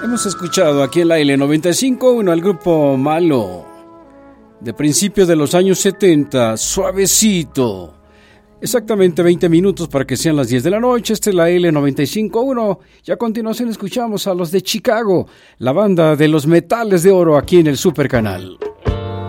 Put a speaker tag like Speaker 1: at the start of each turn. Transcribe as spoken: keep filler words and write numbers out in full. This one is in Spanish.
Speaker 1: Hemos escuchado aquí en la L noventa y cinco punto uno al grupo Malo, de principios de los años setenta, Suavecito. Exactamente veinte minutos para que sean las diez de la noche. Esta es la L noventa y cinco punto uno. Y a continuación escuchamos a los de Chicago, la banda de los Metales de Oro aquí en el Super Canal.